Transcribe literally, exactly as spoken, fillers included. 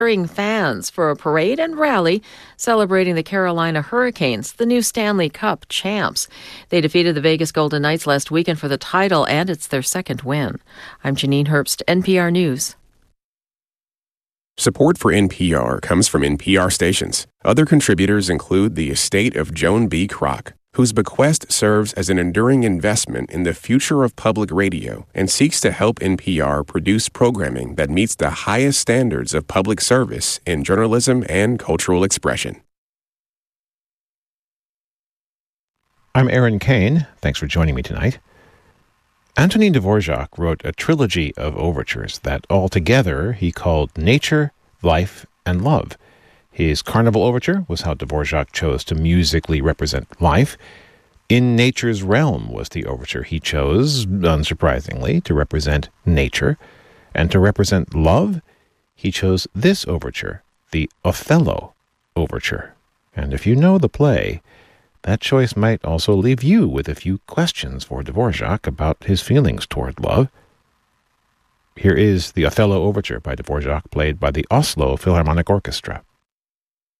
cheering fans for a parade and rally celebrating the Carolina Hurricanes, the new Stanley Cup champs. They defeated the Vegas Golden Knights last weekend for the title, and it's their second win. I'm Janine Herbst, N P R News. Support for N P R comes from N P R stations. Other contributors include the estate of Joan B. Kroc, whose bequest serves as an enduring investment in the future of public radio and seeks to help N P R produce programming that meets the highest standards of public service in journalism and cultural expression. I'm Aaron Kane. Thanks for joining me tonight. Antonin Dvorak wrote a trilogy of overtures that altogether he called Nature, Life, and Love. His Carnival Overture was how Dvorak chose to musically represent life. In Nature's Realm was the overture he chose, unsurprisingly, to represent nature. And to represent love, he chose this overture, the Othello Overture. And if you know the play, that choice might also leave you with a few questions for Dvorak about his feelings toward love. Here is the Othello Overture by Dvorak, played by the Oslo Philharmonic Orchestra.